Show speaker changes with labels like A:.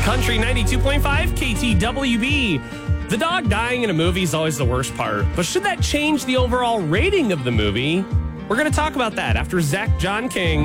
A: Country 92.5 KTWB. The dog dying in a movie is always the worst part, but should that change the overall rating of the movie? We're going to talk about that after Zach John King